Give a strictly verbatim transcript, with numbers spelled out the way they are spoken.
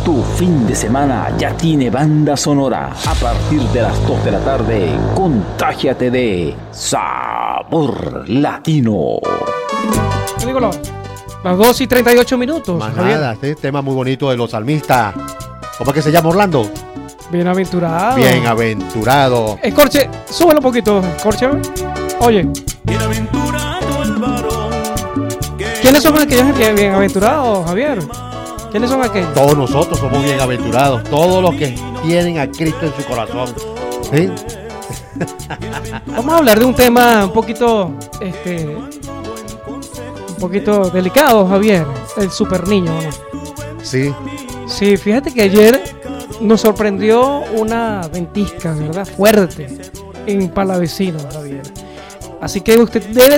Tu fin de semana ya tiene banda sonora. A partir de las dos de la tarde, contágiate de Sabor Latino. ¿Qué digo, las dos y treinta y ocho minutos. Más nada, este tema muy bonito de los salmistas. ¿Cómo es que se llama, Orlando? Bienaventurado. Bienaventurado. Escorche, súbelo un poquito, Escorche. Oye. Bienaventurado el varón. ¿Quiénes son aquellos bien, bienaventurados, Javier? ¿Quiénes son aquellos? Todos nosotros somos bienaventurados. Todos los que tienen a Cristo en su corazón. ¿Sí? Vamos a hablar de un tema un poquito, este, un poquito delicado, Javier. El super niño, ¿no? Sí. Sí, fíjate que ayer nos sorprendió una ventisca, ¿verdad? Fuerte en Palavecino, Javier. Así que usted debe